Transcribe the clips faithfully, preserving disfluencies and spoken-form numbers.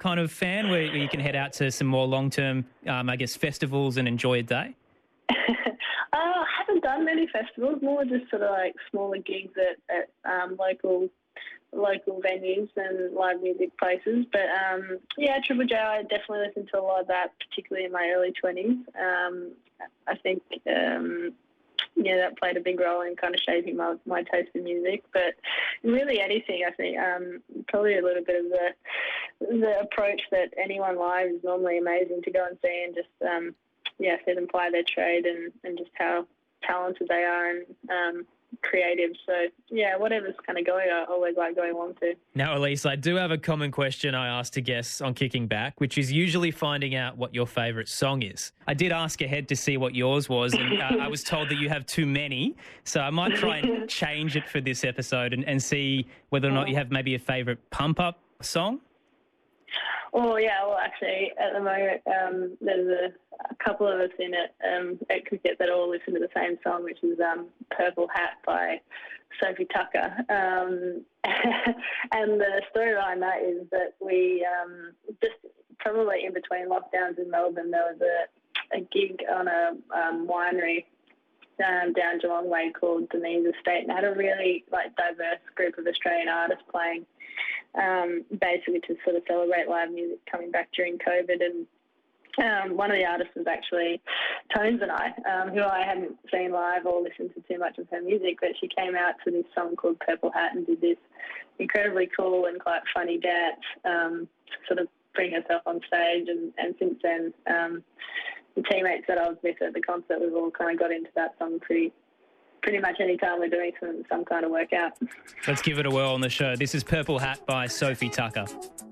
kind of fan where, where you can head out to some more long-term, um, I guess, festivals and enjoy a day? uh, I haven't done many festivals, more just sort of like smaller gigs at, at um, local local venues and live music places. But um, yeah, Triple J, I definitely listened to a lot of that, particularly in my early twenties. Um, I think, um, yeah, that played a big role in kind of shaping my, my taste in music. But really anything, I think, um, probably a little bit of the, the approach that anyone live is normally amazing to go and see and just, um, yeah, see them ply their trade and, and just how talented they are and um, creative. So, yeah, whatever's kind of going, I always like going along to. Now, Elise, I do have a common question I ask to guests on Kicking Back, which is usually finding out what your favourite song is. I did ask ahead to see what yours was, and uh, I was told that you have too many, so I might try and change it for this episode and, and see whether or not you have maybe a favourite pump-up song. Oh, yeah, well, actually, at the moment, um, there's a, a couple of us in it um, at cricket that all listen to the same song, which is um, Purple Hat by Sophie Tucker. Um, and the story behind that is that we um, just probably in between lockdowns in Melbourne, there was a, a gig on a um, winery um, down Geelong Way called Denise Estate, and had a really like diverse group of Australian artists playing. Um, basically to sort of celebrate live music coming back during COVID. And um, one of the artists was actually Tones and I, um, who I hadn't seen live or listened to too much of her music, but she came out to this song called Purple Hat and did this incredibly cool and quite funny dance um, to sort of bring herself on stage. And, and since then, um, the teammates that I was with at the concert, we've all kind of got into that song pretty pretty much any time we're doing some, some kind of workout. Let's give it a whirl on the show. This is Purple Hat by Sophie Tucker.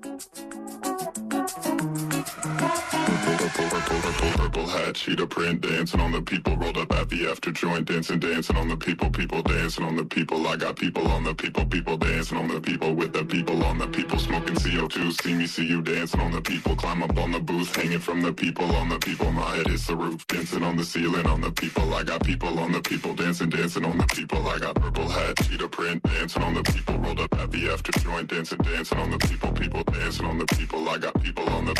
Purple, purple, purple, purple hat, cheetah print, dancing on the people, rolled up at the after joint, dancing, dancing on the people, people dancing on the people. I got people on the people, people dancing on the people, with the people on the people, smoking C O two. See me, see you dancing on the people, climb up on the booth, hanging from the people on the people. My head is the roof, dancing on the ceiling on the people. I got people on the people, dancing, dancing on the people. I got purple hat, cheetah print, dancing on the people, rolled up at the after joint, dancing, dancing on the people, people dancing on the people. I got people on the